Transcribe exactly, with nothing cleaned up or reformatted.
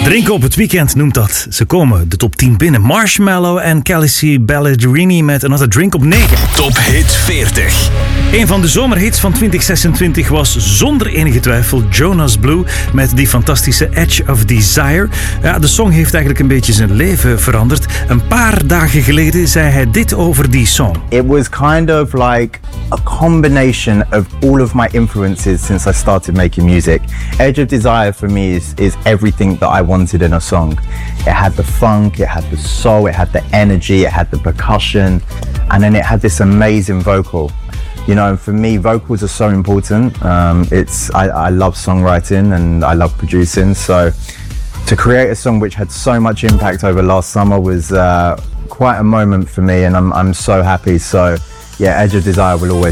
Drinken op het weekend noemt dat. Ze komen de top tien binnen. Marshmallow en Calisi Ballerini met Another Drink op negen. Top Hit veertig. Een van de zomerhits van twintig zesentwintig was zonder enige twijfel Jonas Blue met die fantastische Edge of Desire. Ja, de song heeft eigenlijk een beetje zijn leven veranderd. Een paar dagen geleden zei hij dit over die song. It was kind of like a combination of all of my influences since I started making music. Edge of Desire for me is, is everything that I wanted in a song. It had the funk, it had the soul, it had the energy, it had the percussion, and then it had this amazing vocal. You know, and for me, vocals are so important. Um, it's I, I love songwriting and I love producing. So to create a song which had so much impact over last summer was uh, quite a moment for me, and I'm I'm so happy. So yeah, Edge of Desire will always